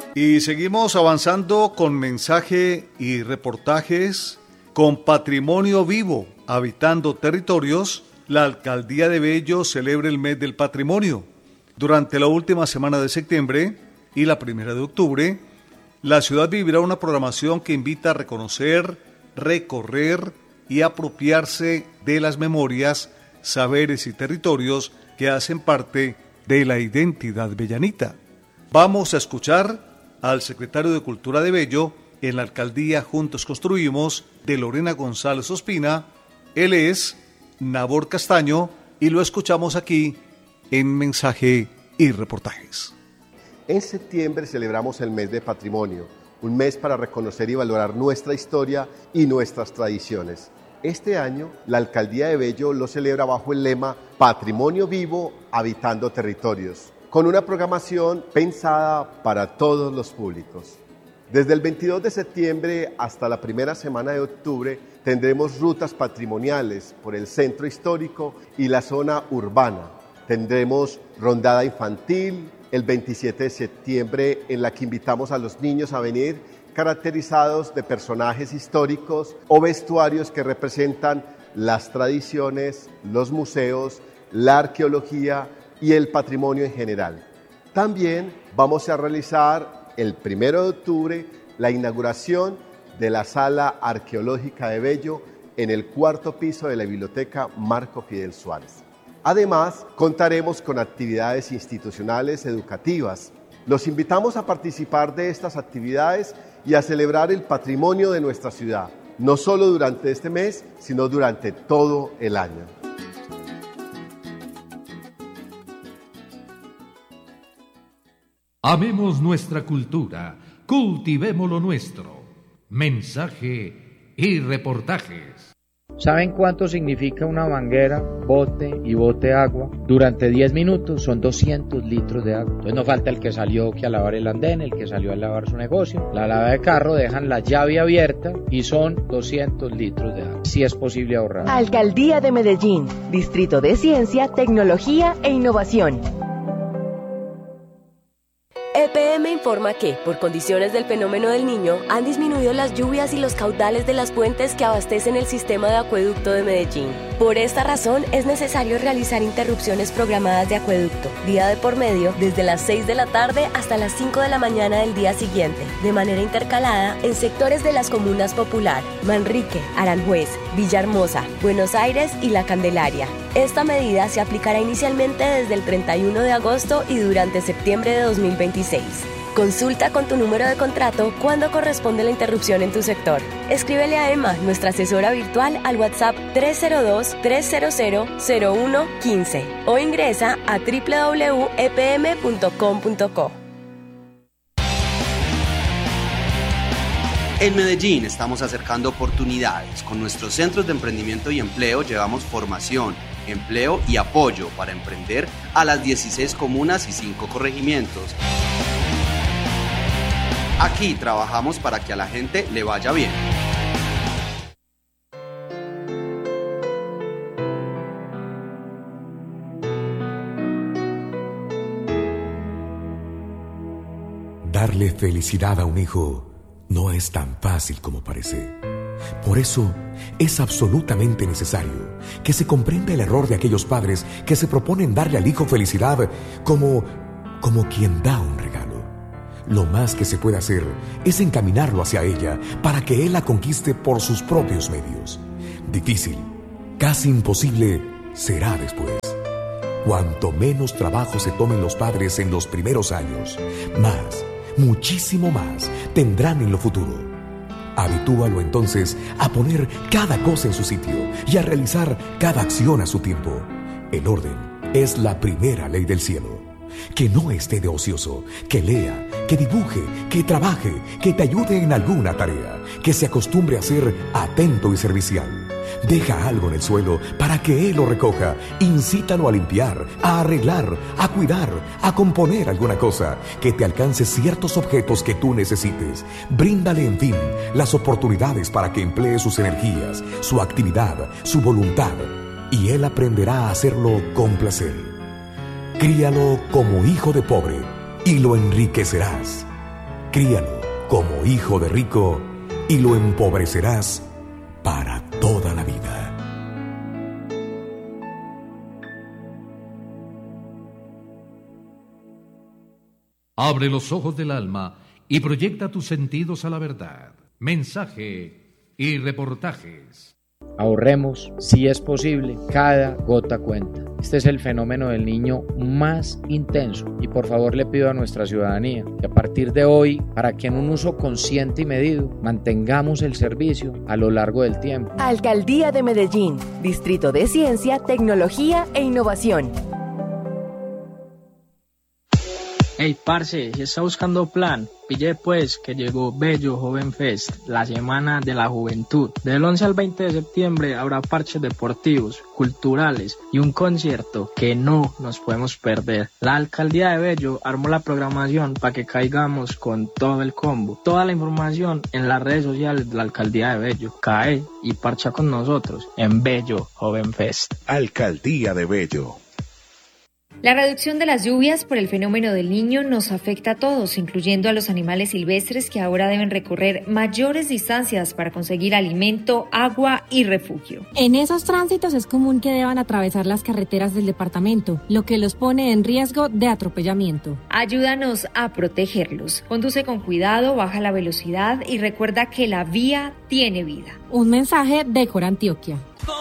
Y seguimos avanzando con mensaje y reportajes con Patrimonio Vivo, Habitando Territorios. La Alcaldía de Bello celebra el mes del patrimonio. Durante la última semana de septiembre y la primera de octubre, la ciudad vivirá una programación que invita a reconocer, recorrer y apropiarse de las memorias, saberes y territorios que hacen parte de la identidad bellanita. Vamos a escuchar al secretario de Cultura de Bello en la Alcaldía Juntos Construimos de Lorena González Ospina. Él es Nabor Castaño y lo escuchamos aquí en Mensaje y Reportajes. En septiembre celebramos el mes de patrimonio, un mes para reconocer y valorar nuestra historia y nuestras tradiciones. Este año, la Alcaldía de Bello lo celebra bajo el lema Patrimonio Vivo, Habitando Territorios, con una programación pensada para todos los públicos. Desde el 22 de septiembre hasta la primera semana de octubre tendremos rutas patrimoniales por el centro histórico y la zona urbana. Tendremos rondada infantil el 27 de septiembre en la que invitamos a los niños a venir caracterizados de personajes históricos o vestuarios que representan las tradiciones, los museos, la arqueología y el patrimonio en general. También vamos a realizar el 1 de octubre la inauguración de la Sala Arqueológica de Bello en el 4º piso de la Biblioteca Marco Fidel Suárez. Además, contaremos con actividades institucionales educativas. Los invitamos a participar de estas actividades y a celebrar el patrimonio de nuestra ciudad, no solo durante este mes, sino durante todo el año. Amemos nuestra cultura, cultivemos lo nuestro. Mensaje y reportajes. ¿Saben cuánto significa una manguera, bote y bote agua? Durante 10 minutos son 200 litros de agua. Entonces no falta el que salió que a lavar el andén, el que salió a lavar su negocio. La lava de carro dejan la llave abierta y son 200 litros de agua. Sí es posible ahorrar. Alcaldía de Medellín, Distrito de Ciencia, Tecnología e Innovación. EPM informa que, por condiciones del fenómeno del Niño, han disminuido las lluvias y los caudales de las fuentes que abastecen el sistema de acueducto de Medellín. Por esta razón, es necesario realizar interrupciones programadas de acueducto, día de por medio, desde las 6 de la tarde hasta las 5 de la mañana del día siguiente, de manera intercalada en sectores de las comunas Popular, Manrique, Aranjuez, Villahermosa, Buenos Aires y La Candelaria. Esta medida se aplicará inicialmente desde el 31 de agosto y durante septiembre de 2026. Consulta con tu número de contrato cuándo corresponde la interrupción en tu sector. Escríbele a Emma, nuestra asesora virtual, al WhatsApp 302-300-0115 o ingresa a www.epm.com.co. En Medellín estamos acercando oportunidades. Con nuestros centros de emprendimiento y empleo llevamos formación, empleo y apoyo para emprender a las 16 comunas y 5 corregimientos. Aquí trabajamos para que a la gente le vaya bien. Darle felicidad a un hijo no es tan fácil como parece. Por eso es absolutamente necesario que se comprenda el error de aquellos padres que se proponen darle al hijo felicidad como quien da un regalo. Lo más que se puede hacer es encaminarlo hacia ella para que él la conquiste por sus propios medios. Difícil, casi imposible será después. Cuanto menos trabajo se tomen los padres en los primeros años, más, muchísimo más tendrán en lo futuro. Habitúalo entonces a poner cada cosa en su sitio y a realizar cada acción a su tiempo. El orden es la primera ley del cielo. Que no esté de ocioso, que lea, que dibuje, que trabaje, que te ayude en alguna tarea, que se acostumbre a ser atento y servicial. Deja algo en el suelo para que él lo recoja. Incítalo a limpiar, a arreglar, a cuidar, a componer alguna cosa, que te alcance ciertos objetos que tú necesites. Bríndale, en fin, las oportunidades para que emplee sus energías, su actividad, su voluntad, y él aprenderá a hacerlo con placer. Críalo como hijo de pobre y lo enriquecerás. Críalo como hijo de rico y lo empobrecerás para toda la vida. Abre los ojos del alma y proyecta tus sentidos a la verdad. Mensaje y reportajes. Ahorremos, si es posible, cada gota cuenta. Este es el fenómeno del niño más intenso y por favor le pido a nuestra ciudadanía que a partir de hoy, para que en un uso consciente y medido, mantengamos el servicio a lo largo del tiempo. Alcaldía de Medellín, Distrito de Ciencia, Tecnología e Innovación. Ey, parce, si está buscando plan, pille pues que llegó Bello Joven Fest, la semana de la juventud. Del 11 al 20 de septiembre habrá parches deportivos, culturales y un concierto que no nos podemos perder. La Alcaldía de Bello armó la programación para que caigamos con todo el combo. Toda la información en las redes sociales de la Alcaldía de Bello. Cae y parcha con nosotros en Bello Joven Fest. Alcaldía de Bello. La reducción de las lluvias por el fenómeno del Niño nos afecta a todos, incluyendo a los animales silvestres que ahora deben recorrer mayores distancias para conseguir alimento, agua y refugio. En esos tránsitos es común que deban atravesar las carreteras del departamento, lo que los pone en riesgo de atropellamiento. Ayúdanos a protegerlos. Conduce con cuidado, baja la velocidad y recuerda que la vía tiene vida. Un mensaje de Cor Antioquia.